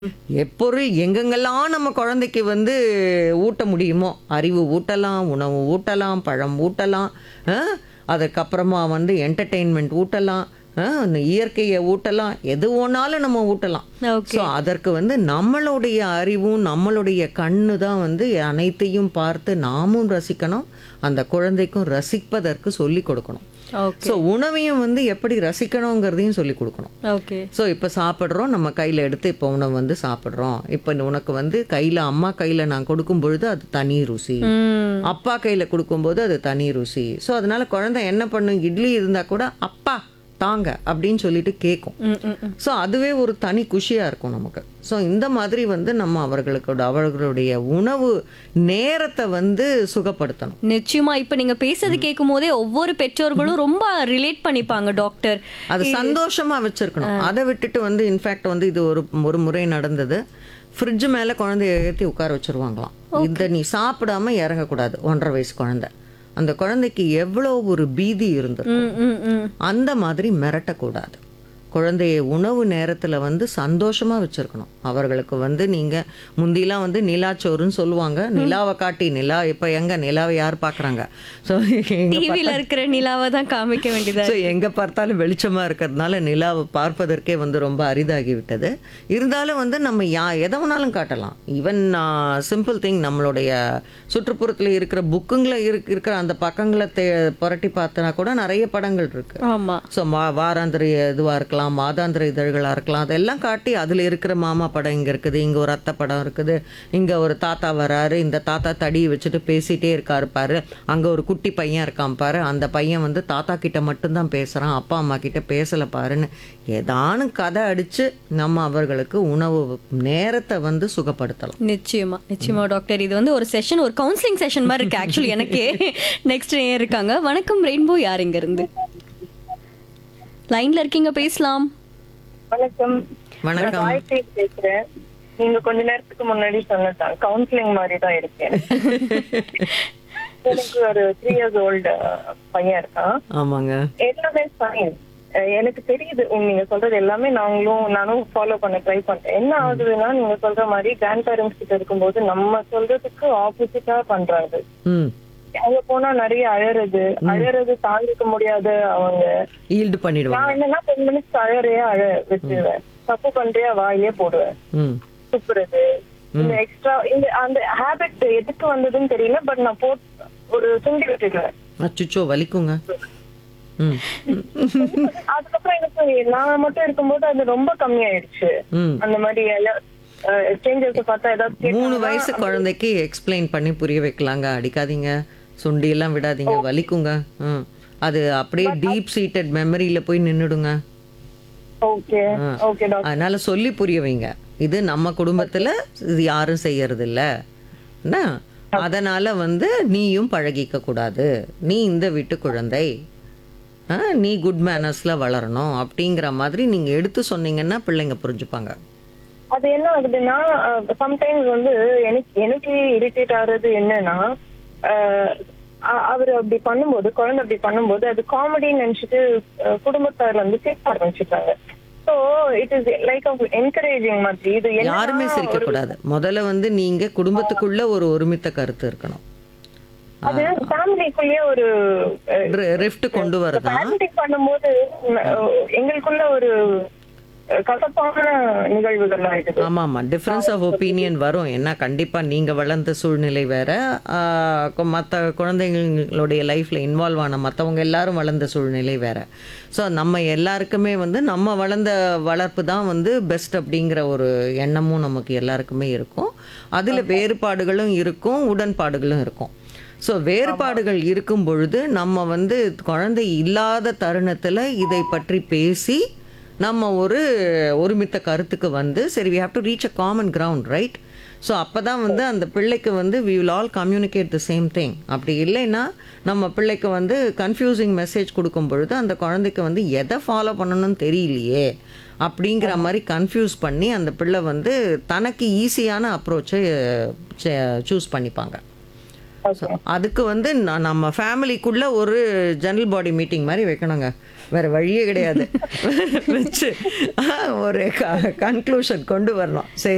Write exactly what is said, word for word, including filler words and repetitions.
எப்பொருள் எங்கெங்கெல்லாம் நம்ம குழந்தைக்கு வந்து ஊட்ட முடியுமோ, அறிவு ஊட்டலாம், உணவு ஊட்டலாம், பழம் ஊட்டலாம், அ அதுக்கப்புறமா வந்து என்டர்டெயின்மெண்ட் ஊட்டலாம், அ இந்த இயற்கையை ஊட்டலாம், எது வேணாலும் நம்ம ஊட்டலாம். ஓகே. ஸோ அதற்கு வந்து நம்மளுடைய அறிவும், நம்மளுடைய கண்ணு தான் வந்து அனைத்தையும் பார்த்து நாமும் ரசிக்கணும், அந்த குழந்தைக்கும் ரசிப்பதற்கு சொல்லிக் கொடுக்கணும். ஓகே. ஸோ உணவையும் வந்து எப்படி ரசிக்கணுங்கிறதையும் சொல்லிக் கொடுக்கணும். ஓகே. ஸோ இப்போ சாப்பிட்றோம், நம்ம கையில் எடுத்து இப்போ உணவு வந்து சாப்பிட்றோம். இப்போ உனக்கு வந்து கையில் அம்மா கையில் நான் கொடுக்கும் பொழுது அது தனி ருசி, ம். அப்பா கையில் கொடுக்கும்போது அது தனி ருசி. ஸோ அதனால குழந்தை என்ன பண்ணும், இட்லி இருந்தால் கூட அப்பா தாங்க அப்படின்னு சொல்லிட்டு கேட்கும். ம், ம், ம். ஸோ அதுவே ஒரு தனி குஷியாக இருக்கும் நமக்கு. ஸோ இந்த மாதிரி வந்து நம்ம அவர்களுக்கு அவர்களுடைய உணவு நேரத்தை வந்து சுகப்படுத்தணும். நிச்சயமா இப்ப நீங்க பேசுறது கேட்கும் போதே ஒவ்வொரு பெற்றோர்களும் ரொம்ப ரிலேட் பண்ணிப்பாங்க டாக்டர். அது சந்தோஷமா வச்சிருக்கணும். அதை விட்டுட்டு வந்து இன்ஃபேக்ட் வந்து இது ஒரு ஒரு முறை நடந்தது. ஃப்ரிட்ஜ் மேலே குழந்தைய ஏற்றி உட்கார வச்சிருவாங்களாம். இதை நீ சாப்பிடாம இறங்கக்கூடாது. ஒன்றரை வயசு குழந்தை. அந்த குழந்தைக்கு எவ்வளோ ஒரு பீதி இருந்திருக்கும். ம், ம், ம். அந்த மாதிரி மிரட்டக்கூடாது. குழந்தைய உணவு நேரத்தில் வந்து சந்தோஷமா வச்சிருக்கணும். அவர்களுக்கு வந்து நீங்க முந்திலாம் வந்து நிலாச்சோறுன்னு சொல்லுவாங்க. நிலாவை காட்டி நிலா இப்போ எங்க நிலாவை யார் பார்க்குறாங்க? ஸோ டிவில இருக்கிற நிலாவை தான் காமிக்க வேண்டியதா ஸோ எங்கே பார்த்தாலும் வெளிச்சமாக இருக்கிறதுனால நிலாவை பார்ப்பதற்கே வந்து ரொம்ப அரிதாகி விட்டது. இருந்தாலும் வந்து நம்ம யா எதை வேணாலும் காட்டலாம். ஈவன் சிம்பிள் திங், நம்மளுடைய சுற்றுப்புறத்தில் இருக்கிற புக்குங்களை இருக் இருக்கிற அந்த பக்கங்களை தே புரட்டி பார்த்தனா கூட நிறைய படங்கள் இருக்கு. ஆமா. ஸோ மா வாராந்திர இதுவாக இருக்கலாம், மாதாந்திர இதழ்களாக இருக்கலாம், அதெல்லாம் காட்டி அதில் இருக்கிற மாமா படம் இங்கே இருக்குது, இங்கே ஒரு அத்தை படம் இருக்குது, இங்கே ஒரு தாத்தா வராரு, இந்த தாத்தா தடி வச்சுட்டு பேசிகிட்டே இருக்காரு பாரு, அங்கே ஒரு குட்டி பையன் இருக்கான் பாரு, அந்த பையன் வந்து தாத்தா கிட்ட மட்டும்தான் பேசுகிறான், அப்பா அம்மா கிட்ட பேசலை பாருன்னு ஏதானும் கதை அடித்து நம்ம அவர்களுக்கு உணவு நேரத்தை வந்து சுகப்படுத்தலாம். நிச்சயமா நிச்சயமா டாக்டர். இது வந்து ஒரு செஷன், ஒரு கவுன்சிலிங் செஷன் மாதிரி இருக்கு ஆக்சுவலி எனக்கே. நெக்ஸ்ட் ஏன் இருக்காங்க. வணக்கம் ரெயின்போ, யார் இங்க இருந்து லைன்ல இருக்கீங்க, பேசலாம். வணக்கம். வணக்கம். நான் காயத்ரி பேசுறேன். நீங்க கொஞ்ச நேரத்துக்கு முன்னாடி சொன்னதான் கவுன்சிலிங் மாதிரி தான் இருக்கேன். எனக்கு ஒரு த்ரீ இயர்ஸ் ஓல்டு பையன் இருக்கான். ஆமாங்க. எல்லாமே ஃபைன். எனக்கு தெரியுது உங்க நீங்க சொல்றது எல்லாமே நாங்களும் நானும் ஃபாலோ பண்ண ட்ரை பண்றேன். என்ன ஆகுதுன்னா நீங்க சொல்ற மாதிரி கிராண்ட் பேரண்ட்ஸ் கிட்ட இருக்கும்போது நம்ம சொல்றதுக்கு ஆப்போசிட்டா பண்றாங்க. ம் அங்க போனா நிறைய அழறது அழறது தாங்கிக்க முடியாத அவங்க. ஈல்டு பண்ணிடுவாங்க. நான் என்னன்னா டென் மினிட்ஸ் அழறையா அழ வச்சிருவேன். தப்பு பண்றியா வாயிலே போடுவேன். ம் துப்புறது, இந்த எக்ஸ்ட்ரா இந்த அந்த ஹேபிட் எதுக்கு வந்ததுன்னு தெரியல. பட் நான் போட் ஒரு சுண்டி விட்டுடுவேன். அச்சுச்சோ வலிக்குங்க. ம் அதுக்கப்புறம் எனக்கு நான் மட்டும் இருக்கும்போது அது ரொம்ப கம்மியாயிடுச்சு. ம் அந்த மாதிரி சேஞ்சஸ் பார்த்தா ஏதாவது மூணு கேட்டாங்கன்னா, வயசு குழந்தைக்கு எக்ஸ்பிளைன் பண்ணி புரிய வைக்கலாங்க. அடிக்காதீங்க, சுண்டியெல்லாம் விடாதீங்க, வலிக்குங்க. ம் அது அப்படியே டீப் சீட்டட் மெமரியில் போய் நின்றுடுங்க. Okay okay doctor. அதனால சொல்லி புரிய வைங்க. இது நம்ம குடும்பத்தில் இது யாரும் செய்யறது இல்ல என்ன, அதனால வந்து நீயும் பழகிக்க கூடாது, நீ இந்த வீட்டு குழந்தை, ஆ, நீ குட் மேனர்ஸில் வளரணும் அப்படிங்கிற மாதிரி நீங்கள் எடுத்து சொன்னீங்கன்னா பிள்ளைங்க புரிஞ்சுப்பாங்க. அது என்ன ஆகுதுன்னா சம்டைம்ஸ் வந்து எனக்கு எனக்கு இரிட்டேட் ஆகுறது என்னன்னா அஹ், அ- அவரு அப்படி பண்ணும்போது குழந்தை அப்படி பண்ணும்போது அது காமெடின்னு நினைச்சிட்டு அஹ், குடும்பத்தார் வந்து சிரிக்க ஆரம்பிச்சுட்டாங்க. So it is like encouraging மாதிரி. இது என்னன்னா யாருமே சிரிக்க ஒரு- கூடாது. முதல்ல வந்து நீங்க குடும்பத்துக்குள்ள ஒரு ஒருமித்த கருத்து இருக்கணும். அது ஃபேமிலிக்குள்ளேயே ஒரு ரிஃப்ட் கொண்டு வரதான். பேரண்டிங் பண்ணும்போது அஹ், எங்களுக்குள்ள ஒரு அஹ், கசப்பான நிகழ்வுகள் ஆயிடுது. ஆமா ஆமா டிஃப்ரென்ஸ் ஆஃப் ஒப்பீனியன் வரும். ஏன்னா கண்டிப்பா நீங்க வளர்ந்த சூழ்நிலை வேற, மற்ற குழந்தைங்களுடைய லைஃப்ல இன்வால்வ் ஆன மற்றவங்க எல்லாரும் வளர்ந்த சூழ்நிலை வேற. ஸோ நம்ம எல்லாருக்குமே வந்து நம்ம வளர்ந்த வளர்ப்பு தான் வந்து பெஸ்ட் அப்படிங்கிற ஒரு எண்ணமும் நமக்கு எல்லாருக்குமே இருக்கும். அதில் வேறுபாடுகளும் இருக்கும், உடன்பாடுகளும் இருக்கும். ஸோ வேறுபாடுகள் இருக்கும் பொழுது நம்ம வந்து குழந்தை இல்லாத தருணத்தில் இதை பற்றி பேசி நம்ம ஒரு ஒருமித்த கருத்துக்கு வந்து சரி we have to reach a common ground, right? So அப்போ தான் வந்து அந்த பிள்ளைக்கு வந்து we will all communicate the same thing. அப்படி இல்லைன்னா நம்ம பிள்ளைக்கு வந்து கன்ஃபியூசிங் மெசேஜ் கொடுக்கும் பொழுது அந்த குழந்தைக்கு வந்து எதை ஃபாலோ பண்ணணும்னு தெரியலையே அப்படிங்கிற மாதிரி கன்ஃபியூஸ் பண்ணி அந்த பிள்ளை வந்து தனக்கு ஈஸியான அப்ரோச்சை சூஸ் பண்ணிப்பாங்க. So, அதுக்கு வந்து ந- நம்ம ஃபேமிலிக்குள்ள ஒரு ஜெனரல் பாடி மீட்டிங் மாதிரி வைக்கணுங்க. வேற வழியே கிடையாது. வச்சு ஒரு கன்க்ளூஷன் கொண்டு வரணும். சரி